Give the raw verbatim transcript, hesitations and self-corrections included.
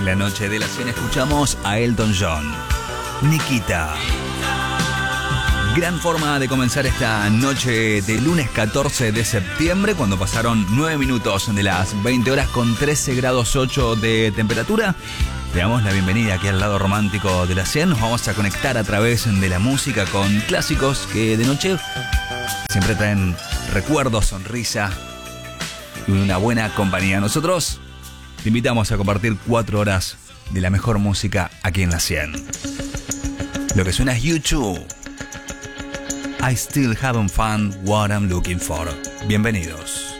En la noche de la cien escuchamos a Elton John, Nikita. Gran forma de comenzar esta noche de lunes catorce de septiembre, cuando pasaron nueve minutos de las veinte horas con trece grados ocho de temperatura. Le damos la bienvenida aquí al lado romántico de la cien. Nos vamos a conectar a través de la música con clásicos que de noche siempre traen recuerdos, sonrisa y una buena compañía. Nosotros te invitamos a compartir cuatro horas de la mejor música aquí en la cien. Lo que suena es U dos. I still haven't found what I'm looking for. Bienvenidos.